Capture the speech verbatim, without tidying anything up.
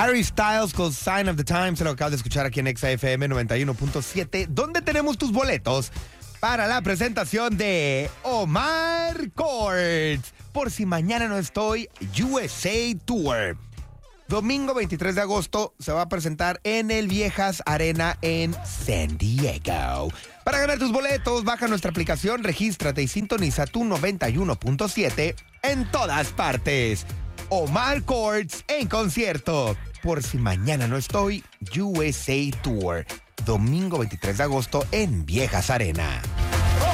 Harry Styles con Sign of the Times, se lo acabas de escuchar aquí en Exa F M noventa y uno punto siete, donde tenemos tus boletos para la presentación de Omar Courtz. Por si mañana no estoy, U S A Tour. Domingo veintitrés de agosto se va a presentar en el Viejas Arena en San Diego. Para ganar tus boletos, baja nuestra aplicación, regístrate y sintoniza tu noventa y uno punto siete en todas partes. Omar Courtz en concierto. Por si mañana no estoy, U S A Tour. Domingo veintitrés de agosto en Viejas Arena.